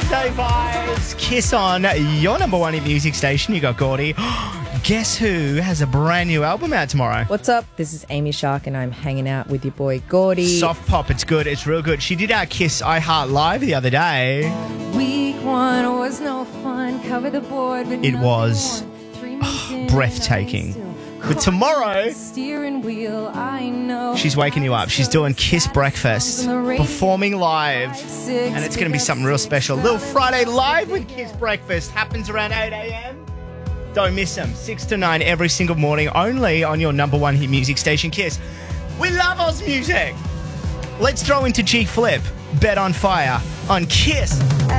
Monday vibes. Kiss on your number one hit music station. You got Gordy. Guess who has a brand new album out tomorrow? What's up? This is Amy Shark and I'm hanging out with your boy Gordy. Soft pop. It's good. It's real good. She did our Kiss I Heart Live the other day. Week one was no fun. Cover the board. It was breathtaking. But tomorrow, she's waking you up. She's doing Kiss Breakfast, performing live, and it's going to be something real special. Little Friday Live with Kiss Breakfast happens around 8 a.m. Don't miss them. 6 to 9 every single morning, only on your number one hit music station, Kiss. We love Oz music. Let's throw into G Flip, Bet on Fire, on Kiss.